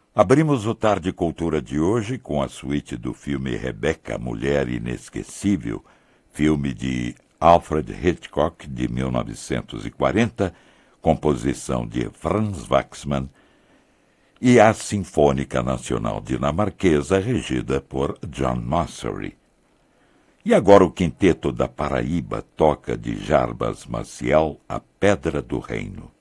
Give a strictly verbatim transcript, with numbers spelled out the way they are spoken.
Abrimos o Tarde Cultura de hoje com a suíte do filme Rebecca, Mulher Inesquecível, filme de Alfred Hitchcock, de mil novecentos e quarenta, composição de Franz Waxman, e a Sinfônica Nacional Dinamarquesa, regida por John Mossery. E agora o Quinteto da Paraíba toca de Jarbas Maciel, A Pedra do Reino.